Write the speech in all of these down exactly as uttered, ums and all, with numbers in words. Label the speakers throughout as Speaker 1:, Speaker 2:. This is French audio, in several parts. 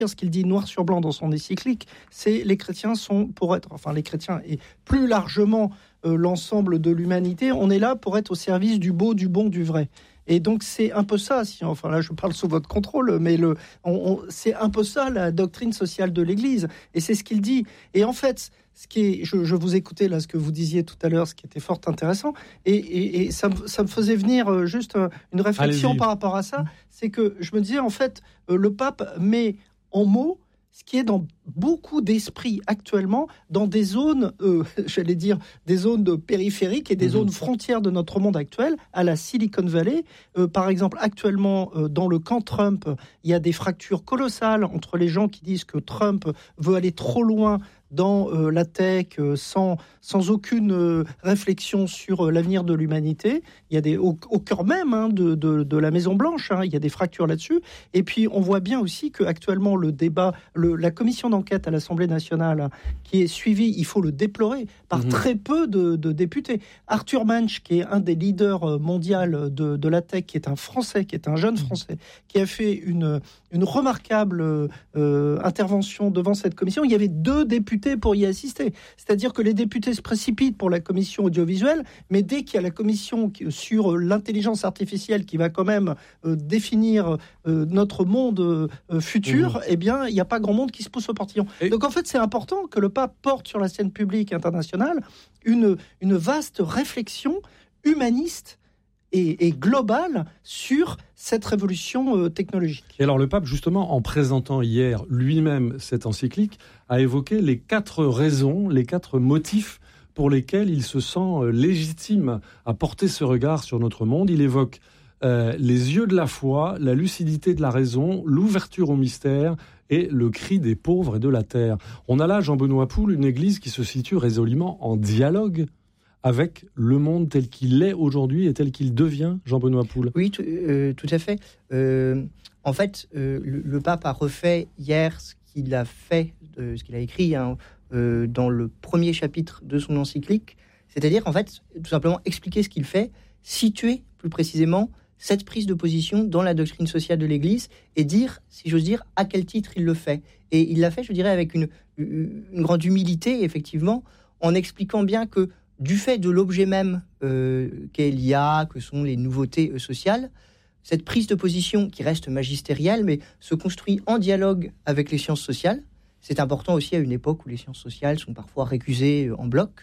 Speaker 1: ce qu'il dit noir sur blanc dans son encyclique, c'est les chrétiens sont pour être, enfin les chrétiens et plus largement euh, l'ensemble de l'humanité, on est là pour être au service du beau, du bon, du vrai. Et donc c'est un peu ça, si, enfin là je parle sous votre contrôle, mais le, on, on, c'est un peu ça la doctrine sociale de l'Église, et c'est ce qu'il dit. Et en fait, ce qui est, je, je vous écoutais là, ce que vous disiez tout à l'heure, ce qui était fort intéressant, et, et, et ça, ça me faisait venir juste une réflexion
Speaker 2: Allez-y.
Speaker 1: par rapport à ça, c'est que je me disais en fait, le pape met en mots ce qui est dans beaucoup d'esprits actuellement, dans des zones, euh, j'allais dire, des zones de périphériques et des mmh. zones frontières de notre monde actuel, à la Silicon Valley. Euh, par exemple, actuellement, euh, dans le camp Trump, il y a des fractures colossales entre les gens qui disent que Trump veut aller trop loin dans euh, la tech, euh, sans, sans aucune euh, réflexion sur euh, l'avenir de l'humanité. Il y a des, au, au cœur même hein, de, de, de la Maison-Blanche, hein, il y a des fractures là-dessus. Et puis, on voit bien aussi qu'actuellement, le débat, le, la commission d'enquête à l'Assemblée nationale, hein, qui est suivie, il faut le déplorer, par mmh. très peu de, de députés. Arthur Manch, qui est un des leaders mondiaux de, de la tech, qui est un Français, qui est un jeune Français, qui a fait une, une remarquable euh, intervention devant cette commission. Il y avait deux députés pour y assister. C'est-à-dire que les députés se précipitent pour la commission audiovisuelle, mais dès qu'il y a la commission sur l'intelligence artificielle qui va quand même euh, définir euh, notre monde euh, futur, mmh. eh bien, il n'y a pas grand monde qui se pousse au portillon. Et... Donc, en fait, c'est important que le pape porte sur la scène publique internationale une, une vaste réflexion humaniste et, et globale sur cette révolution euh, technologique.
Speaker 2: Et alors le pape, justement, en présentant hier lui-même cette encyclique, a évoqué les quatre raisons, les quatre motifs pour lesquels il se sent légitime à porter ce regard sur notre monde. Il évoque euh, les yeux de la foi, la lucidité de la raison, l'ouverture au mystère et le cri des pauvres et de la terre. On a là, Jean-Benoît Poul, une église qui se situe résolument en dialogue avec le monde tel qu'il est aujourd'hui et tel qu'il devient, Jean-Benoît Poul.
Speaker 3: Oui, tout, euh, tout à fait. Euh, en fait, euh, le, le pape a refait hier ce qu'il a fait, euh, ce qu'il a écrit hein, euh, dans le premier chapitre de son encyclique, c'est-à-dire, en fait, tout simplement expliquer ce qu'il fait, situer plus précisément cette prise de position dans la doctrine sociale de l'Église et dire, si j'ose dire, à quel titre il le fait. Et il l'a fait, je dirais, avec une, une grande humilité, effectivement, en expliquant bien que du fait de l'objet même euh, qu'est l'I A, que sont les nouveautés euh, sociales, cette prise de position qui reste magistérielle, mais se construit en dialogue avec les sciences sociales. C'est important aussi à une époque où les sciences sociales sont parfois récusées euh, en bloc.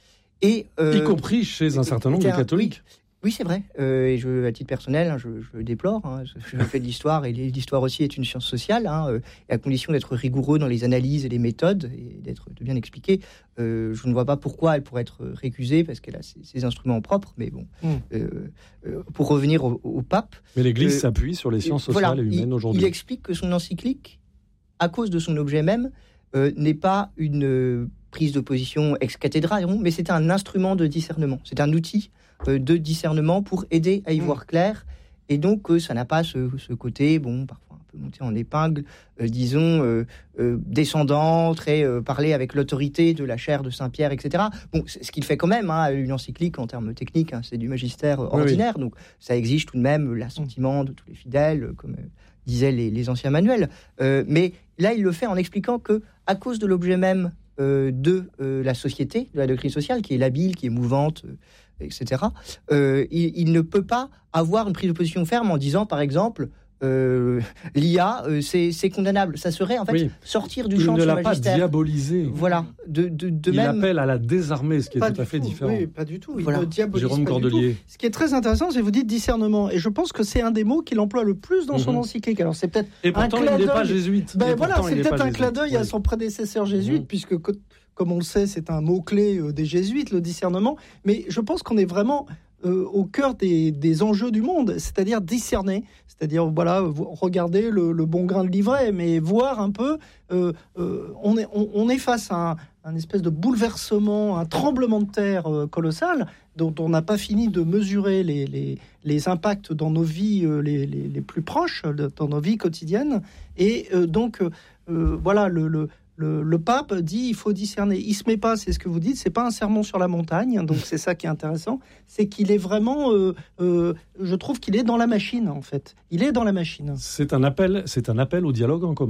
Speaker 3: Et, euh,
Speaker 2: y compris chez un certain nombre de catholiques.
Speaker 3: Oui, oui, c'est vrai. Euh, et je, à titre personnel, hein, je, je le déplore. Hein, je fais de l'histoire et l'histoire aussi est une science sociale. Hein, euh, et à condition d'être rigoureux dans les analyses et les méthodes et d'être de bien expliquer, euh, je ne vois pas pourquoi elle pourrait être récusée parce qu'elle a ses, ses instruments propres. Mais bon, mmh. euh, euh, pour revenir au, au pape.
Speaker 2: Mais l'Église euh, s'appuie sur les sciences sociales voilà, et humaines
Speaker 3: il,
Speaker 2: aujourd'hui.
Speaker 3: Il explique que son encyclique, à cause de son objet même, euh, n'est pas une euh, prise de position ex cathedra, mais c'est un instrument de discernement. C'est un outil de discernement pour aider à y mmh. voir clair, et donc euh, ça n'a pas ce, ce côté, bon, parfois un peu monté en épingle, euh, disons, euh, euh, descendant, très euh, parler avec l'autorité de la chaire de Saint-Pierre, et cetera. Bon, c'est ce qu'il fait quand même, hein, une encyclique en termes techniques, hein, c'est du magistère euh, ordinaire, oui, oui. Donc ça exige tout de même l'assentiment de tous les fidèles, comme euh, disaient les, les anciens manuels. Euh, mais là, il le fait en expliquant que, à cause de l'objet même euh, de euh, la société, de la doctrine sociale, qui est labile, qui est mouvante, euh, et cetera, euh, il, il ne peut pas avoir une prise de position ferme en disant, par exemple, euh, l'I A, euh, c'est, c'est condamnable. Ça serait, en fait, oui. sortir du
Speaker 2: il
Speaker 3: champ de son magistère.
Speaker 2: Il ne l'a pas diabolisé.
Speaker 3: Voilà. De, de, de
Speaker 2: il
Speaker 3: même...
Speaker 2: appelle à la désarmer, ce qui est
Speaker 1: pas
Speaker 2: tout à fait
Speaker 1: tout.
Speaker 2: différent.
Speaker 1: Oui, pas du tout. Il
Speaker 3: voilà.
Speaker 1: ne diabolise
Speaker 2: Jérôme
Speaker 1: pas
Speaker 2: Cordelier.
Speaker 1: du tout. Ce qui est très intéressant, c'est que vous dites discernement. Et je pense que c'est un des mots qu'il emploie le plus dans mm-hmm. son encyclique. Alors, c'est peut-être
Speaker 2: Et pourtant,
Speaker 1: un
Speaker 2: il n'est pas jésuite.
Speaker 1: Ben voilà,
Speaker 2: pourtant,
Speaker 1: c'est peut-être un clin d'œil
Speaker 2: oui.
Speaker 1: à son prédécesseur jésuite, mm-hmm. puisque, comme on le sait, c'est un mot-clé des jésuites, le discernement. Mais je pense qu'on est vraiment... Euh, au cœur des, des enjeux du monde, c'est-à-dire discerner, c'est-à-dire voilà, regarder le, le bon grain de livret, mais voir un peu, euh, euh, on, est, on, on est face à un, un espèce de bouleversement, un tremblement de terre euh, colossal, dont on n'a pas fini de mesurer les, les, les impacts dans nos vies euh, les, les, les plus proches, dans nos vies quotidiennes, et euh, donc euh, voilà, le, le Le, le pape dit il faut discerner. Il se met pas, c'est ce que vous dites, c'est pas un sermon sur la montagne, donc c'est ça qui est intéressant, c'est qu'il est vraiment, euh, euh, je trouve qu'il est dans la machine en fait. Il est dans la machine.
Speaker 2: C'est un appel, c'est un appel au dialogue en commun.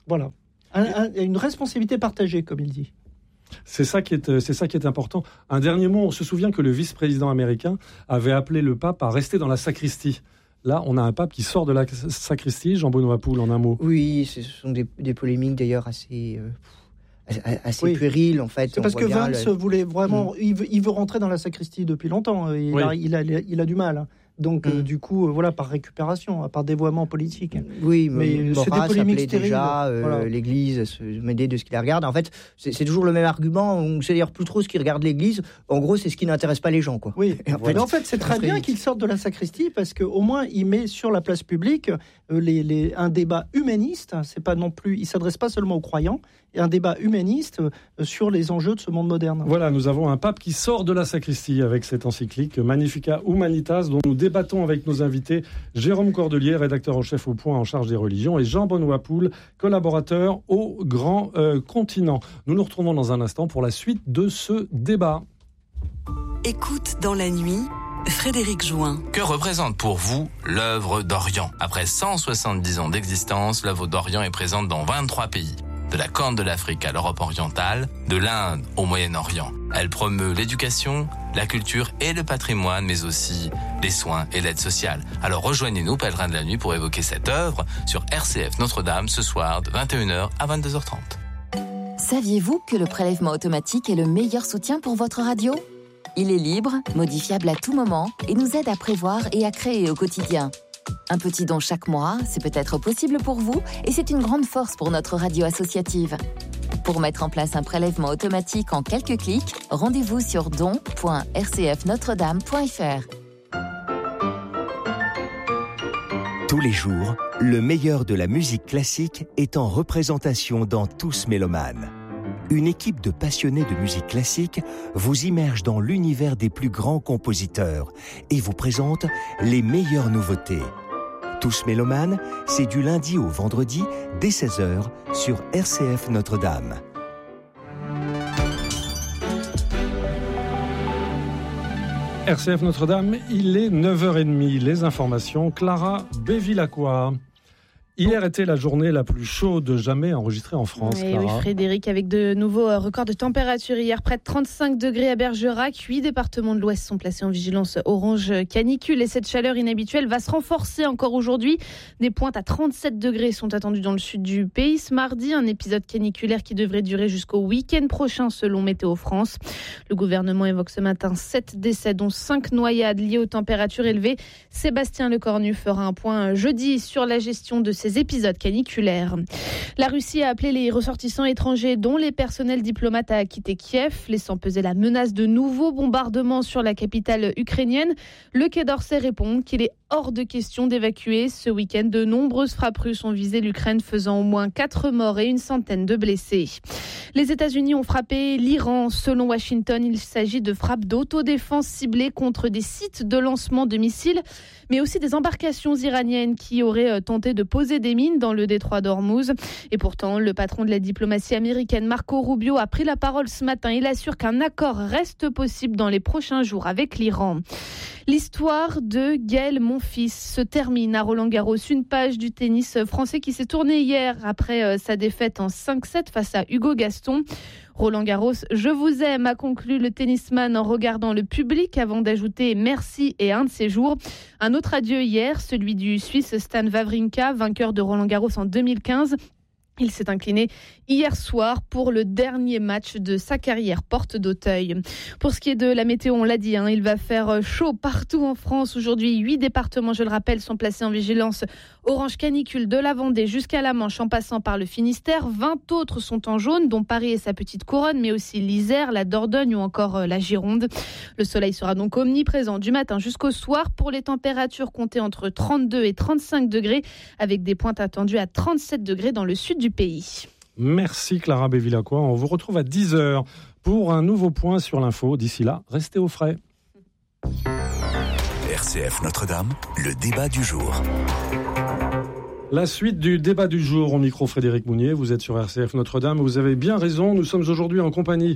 Speaker 1: Voilà. Un, un, une responsabilité partagée, comme il dit.
Speaker 2: C'est ça qui est, c'est ça qui est important. Un dernier mot, on se souvient que le vice-président américain avait appelé le pape à rester dans la sacristie. Là, on a un pape qui sort de la sacristie. Jean-Benoît Poul, en un mot.
Speaker 3: Oui, ce sont des, des polémiques d'ailleurs assez... Euh... assez oui. puéril en fait.
Speaker 1: C'est parce que Valls le... voulait vraiment, mmh. il, veut, il veut rentrer dans la sacristie depuis longtemps. Il, oui. a, il, a, il a du mal. Donc mmh. euh, du coup, euh, voilà, par récupération, par dévoiement politique.
Speaker 3: Oui, mais c'est des polémiques stériles. Déjà euh, voilà. L'Église se mêler de ce qui la regarde. En fait, c'est, c'est toujours le même argument. On sait d'ailleurs plus trop ce qui regarde l'Église. En gros, c'est ce qui n'intéresse pas les gens, quoi.
Speaker 1: Oui. En fait, mais en fait, c'est très bien qu'il sorte de la sacristie parce qu'au moins, il met sur la place publique euh, les, les, un débat humaniste. C'est pas non plus, il s'adresse pas seulement aux croyants. Et un débat humaniste euh, sur les enjeux de ce monde moderne.
Speaker 2: Voilà, nous avons un pape qui sort de la sacristie avec cette encyclique Magnificat Humanitas, dont nous débattons avec nos invités Jérôme Cordelier, rédacteur en chef au Point en charge des religions, et Jean-Benoît Poul, collaborateur au Grand euh, Continent. Nous nous retrouvons dans un instant pour la suite de ce débat.
Speaker 4: Écoute dans la nuit, Frédéric Join.
Speaker 5: Que représente pour vous l'œuvre d'Orient ? Après cent soixante-dix ans d'existence, l'œuvre d'Orient est présente dans vingt-trois pays. De la Corne de l'Afrique à l'Europe orientale, de l'Inde au Moyen-Orient. Elle promeut l'éducation, la culture et le patrimoine, mais aussi les soins et l'aide sociale. Alors rejoignez-nous, Pèlerins de la Nuit, pour évoquer cette œuvre sur R C F Notre-Dame ce soir de vingt et une heures à vingt-deux heures trente.
Speaker 4: Saviez-vous que le prélèvement automatique est le meilleur soutien pour votre radio ? Il est libre, modifiable à tout moment et nous aide à prévoir et à créer au quotidien. Un petit don chaque mois, c'est peut-être possible pour vous et c'est une grande force pour notre radio associative. Pour mettre en place un prélèvement automatique en quelques clics, rendez-vous sur don point r c f notre dame point f r.
Speaker 6: Tous les jours, le meilleur de la musique classique est en représentation dans Tous Mélomanes. Une équipe de passionnés de musique classique vous immerge dans l'univers des plus grands compositeurs et vous présente les meilleures nouveautés. Tous Mélomanes, c'est du lundi au vendredi dès seize heures sur R C F Notre-Dame.
Speaker 2: R C F Notre-Dame, il est neuf heures trente. Les informations, Clara Bévilacqua. Hier était la journée la plus chaude jamais enregistrée en France.
Speaker 7: Et
Speaker 2: Clara.
Speaker 7: oui, Frédéric, avec de nouveaux records de température. Hier, près de trente-cinq degrés à Bergerac. Huit départements de l'Ouest sont placés en vigilance orange canicule. Et cette chaleur inhabituelle va se renforcer encore aujourd'hui. Des pointes à trente-sept degrés sont attendues dans le sud du pays. Ce mardi, un épisode caniculaire qui devrait durer jusqu'au week-end prochain, selon Météo France. Le gouvernement évoque ce matin sept décès, dont cinq noyades liées aux températures élevées. Sébastien Lecornu fera un point jeudi sur la gestion de ces épisodes caniculaires. La Russie a appelé les ressortissants étrangers, dont les personnels diplomates, à quitter Kiev, laissant peser la menace de nouveaux bombardements sur la capitale ukrainienne. Le Quai d'Orsay répond qu'il est hors de question d'évacuer. Ce week-end, de nombreuses frappes russes ont visé l'Ukraine, faisant au moins quatre morts et une centaine de blessés. Les États-Unis ont frappé l'Iran. Selon Washington, il s'agit de frappes d'autodéfense ciblées contre des sites de lancement de missiles, mais aussi des embarcations iraniennes qui auraient tenté de poser des mines dans le détroit d'Ormuz. Et pourtant, le patron de la diplomatie américaine, Marco Rubio, a pris la parole ce matin. Il assure qu'un accord reste possible dans les prochains jours avec l'Iran. L'histoire de Gaël Monfils se termine à Roland-Garros. Une page du tennis français qui s'est tournée hier après sa défaite en cinq sept face à Hugo Gaston. Roland Garros, je vous aime, a conclu le tennisman en regardant le public avant d'ajouter merci et un de ses jours. Un autre adieu hier, celui du Suisse Stan Wawrinka, vainqueur de Roland Garros en deux mille quinze. Il s'est incliné hier soir pour le dernier match de sa carrière porte d'Auteuil. Pour ce qui est de la météo, on l'a dit, hein, il va faire chaud partout en France. Aujourd'hui, huit départements, je le rappelle, sont placés en vigilance orange canicule de la Vendée jusqu'à la Manche en passant par le Finistère. vingt autres sont en jaune, dont Paris et sa petite couronne, mais aussi l'Isère, la Dordogne ou encore la Gironde. Le soleil sera donc omniprésent du matin jusqu'au soir. Pour les températures, comptées entre trente-deux et trente-cinq degrés, avec des pointes attendues à trente-sept degrés dans le sud du pays.
Speaker 2: Merci Clara Bévilacqua. On vous retrouve à dix heures pour un nouveau point sur l'info. D'ici là, restez au frais.
Speaker 6: R C F Notre-Dame, le débat du jour.
Speaker 2: La suite du débat du jour au micro Frédéric Mounier. Vous êtes sur R C F Notre-Dame. Vous avez bien raison. Nous sommes aujourd'hui en compagnie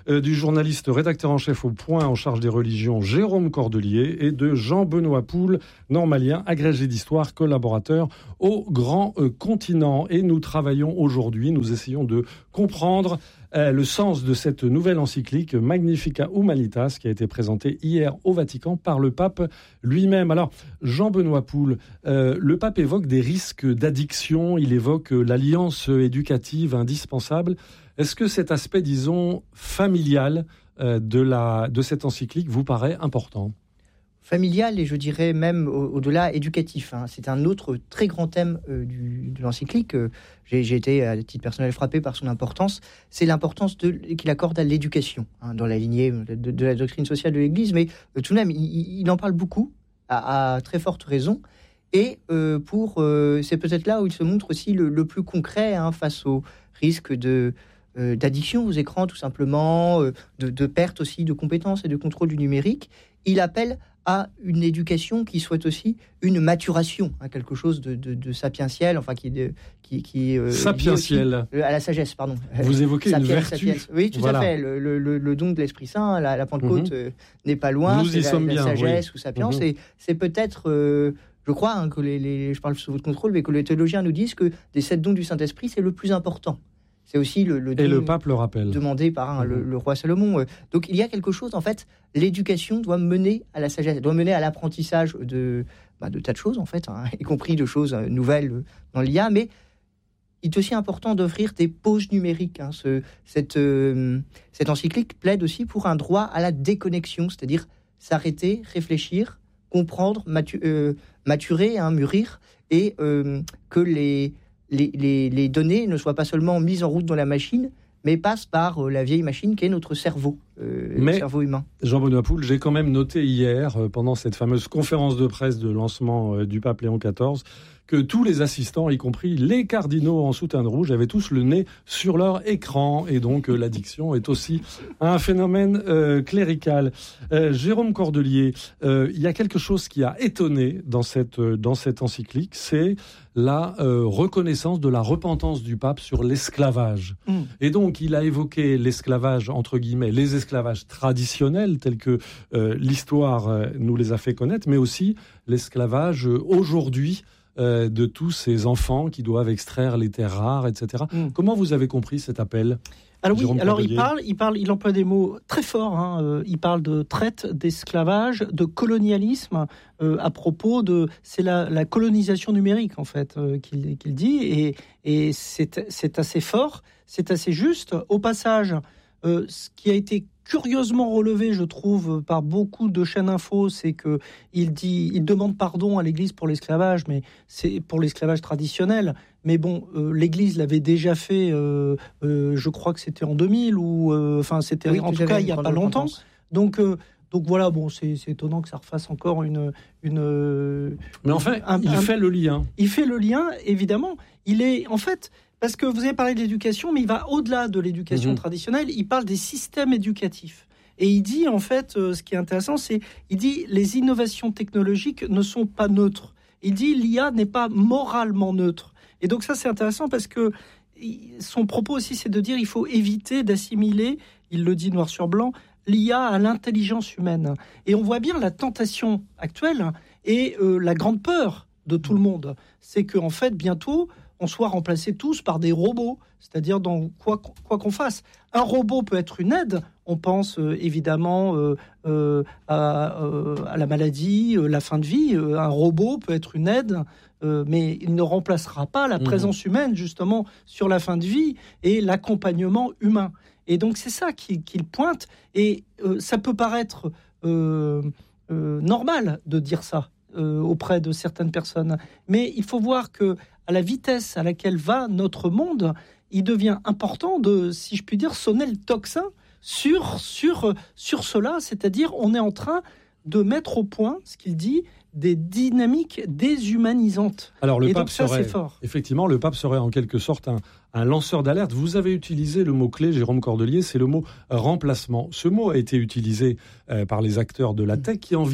Speaker 2: euh, du journaliste rédacteur en chef au Point en charge des religions Jérôme Cordelier et de Jean-Benoît Poul, normalien, agrégé d'histoire, collaborateur au Grand euh, Continent. Et nous travaillons aujourd'hui, nous essayons de comprendre euh, le sens de cette nouvelle encyclique Magnificat Humanitas qui a été présentée hier au Vatican par le pape lui-même. Alors, Jean-Benoît Poul, euh, le pape évoque des risques d'addiction, il évoque euh, l'alliance éducative indispensable. Est-ce que cet aspect, disons, familial euh, de, la, de cette encyclique vous paraît important ?
Speaker 3: Familial et je dirais même au- au-delà éducatif. Hein. C'est un autre très grand thème euh, du, de l'encyclique. Euh, J'ai, j'ai été à titre personnel frappé par son importance. C'est l'importance de, qu'il accorde à l'éducation, hein, dans la lignée de, de la doctrine sociale de l'Église. Mais euh, tout de même, il, il en parle beaucoup, à, à très forte raison. Et euh, pour, euh, c'est peut-être là où il se montre aussi le, le plus concret, hein, face au risque de, euh, d'addiction aux écrans, tout simplement, euh, de, de perte aussi de compétences et de contrôle du numérique. Il appelle à une éducation qui soit aussi une maturation, hein, quelque chose de, de, de sapientiel, enfin qui, de, qui, qui euh,
Speaker 2: Sapientiel.
Speaker 3: lié aussi, euh, à la sagesse, pardon.
Speaker 2: Vous évoquez une
Speaker 3: Sapiens,
Speaker 2: vertu.
Speaker 3: sapiens. Oui, tout
Speaker 2: Voilà.
Speaker 3: à fait. Le, le, le, le don de l'Esprit Saint, la, la Pentecôte
Speaker 2: Mhm.
Speaker 3: euh, n'est pas loin.
Speaker 2: Nous
Speaker 3: c'est
Speaker 2: y
Speaker 3: la,
Speaker 2: sommes
Speaker 3: la
Speaker 2: bien,
Speaker 3: sagesse
Speaker 2: oui.
Speaker 3: ou sapiens.
Speaker 2: Mhm.
Speaker 3: Et c'est peut-être, euh, je crois, hein, que les, les, je parle sous votre contrôle, mais que les théologiens nous disent que des sept dons du Saint-Esprit, c'est le plus important. C'est aussi le, le don
Speaker 2: Et le pape le rappelle.
Speaker 3: demandé par hein,
Speaker 2: Mhm.
Speaker 3: le, le roi Salomon. Donc il y a quelque chose, en fait, l'éducation doit mener à la sagesse, elle doit mener à l'apprentissage de, bah, de tas de choses, en fait, hein, y compris de choses euh, nouvelles dans l'I A, mais il est aussi important d'offrir des pauses numériques. Hein. Ce, cette, euh, cette encyclique plaide aussi pour un droit à la déconnexion, c'est-à-dire s'arrêter, réfléchir, comprendre, matu- euh, maturer, hein, mûrir, et euh, que les, les, les, les données ne soient pas seulement mises en route dans la machine, mais passent par euh, la vieille machine qui est notre cerveau, euh,
Speaker 2: Mais-
Speaker 3: le cerveau humain.
Speaker 2: Jean-Benoît Poul, j'ai quand même noté hier, euh, pendant cette fameuse conférence de presse de lancement euh, du pape Léon quatorze, que tous les assistants, y compris les cardinaux en soutane rouge, avaient tous le nez sur leur écran. Et donc, euh, l'addiction est aussi un phénomène euh, clérical. Euh, Jérôme Cordelier, euh, il y a quelque chose qui a étonné dans cette, euh, dans cette encyclique, c'est la euh, reconnaissance de la repentance du pape sur l'esclavage.
Speaker 1: Mm.
Speaker 2: Et donc, il a évoqué l'esclavage, entre guillemets, les esclavages traditionnels, tels que euh, l'histoire euh, nous les a fait connaître, mais aussi l'esclavage euh, aujourd'hui euh, de tous ces enfants qui doivent extraire les terres rares, et cetera.
Speaker 1: Mm.
Speaker 2: Comment vous avez compris cet appel ?
Speaker 1: Alors oui,
Speaker 2: Jérôme
Speaker 1: alors il
Speaker 2: Cordelier.
Speaker 1: parle, il parle, il emploie des mots très forts. Hein. Euh, il parle de traite, d'esclavage, de colonialisme. Euh, à propos de, c'est la, la colonisation numérique en fait euh, qu'il, qu'il dit, et, et c'est, c'est assez fort, c'est assez juste. Au passage, euh, ce qui a été curieusement relevé, je trouve, par beaucoup de chaînes info, c'est que il dit, il demande pardon à l'Église pour l'esclavage, mais c'est pour l'esclavage traditionnel. Mais bon, euh, l'Église l'avait déjà fait, euh, euh, je crois que c'était en deux mille, ou euh, enfin c'était
Speaker 3: Oui,
Speaker 1: en
Speaker 3: tout
Speaker 1: tout
Speaker 3: à
Speaker 1: cas
Speaker 3: fait,
Speaker 1: il n'y a
Speaker 3: une
Speaker 1: pas
Speaker 3: grande
Speaker 1: longtemps.
Speaker 3: repentance.
Speaker 1: Donc euh, donc voilà, bon, c'est, c'est étonnant que ça refasse encore une une. euh,
Speaker 2: Mais enfin,
Speaker 1: un-
Speaker 2: il
Speaker 1: un-
Speaker 2: fait le lien.
Speaker 1: il fait le lien, évidemment. Il est, en fait, parce que vous avez parlé de l'éducation, mais il va au-delà de l'éducation
Speaker 2: Mhm.
Speaker 1: traditionnelle. Il parle des systèmes éducatifs. Et il dit, en fait, euh, ce qui est intéressant, c'est, il dit, les innovations technologiques ne sont pas neutres. Il dit, l'I A n'est pas moralement neutre. Et donc ça, c'est intéressant parce que il- son propos aussi, c'est de dire, il faut éviter d'assimiler, il le dit noir sur blanc, l'I A à l'intelligence humaine. Et on voit bien la tentation actuelle et euh, la grande peur de tout le monde, c'est qu'en fait, bientôt, on soit remplacés tous par des robots, c'est-à-dire dans quoi, quoi qu'on fasse. Un robot peut être une aide, on pense euh, évidemment euh, euh, à, euh, à la maladie, euh, la fin de vie, Euh, un robot peut être une aide, euh, mais il ne remplacera pas la
Speaker 2: Mmh.
Speaker 1: présence humaine, justement, sur la fin de vie et l'accompagnement humain. Et donc, c'est ça qu'il, qu'il pointe, et euh, ça peut paraître euh, euh, normal de dire ça euh, auprès de certaines personnes, mais il faut voir que à la vitesse à laquelle va notre monde, il devient important de, si je puis dire, sonner le tocsin sur, sur, sur cela, c'est-à-dire on est en train de mettre au point, ce qu'il dit, des dynamiques déshumanisantes.
Speaker 2: Alors, le
Speaker 1: Et
Speaker 2: pape
Speaker 1: donc ça,
Speaker 2: serait,
Speaker 1: c'est fort.
Speaker 2: effectivement, le pape serait en quelque sorte un, un lanceur d'alerte. Vous avez utilisé le mot-clé, Jérôme Cordelier, c'est le mot remplacement. Ce mot a été utilisé euh, par les acteurs de la tech qui envisagent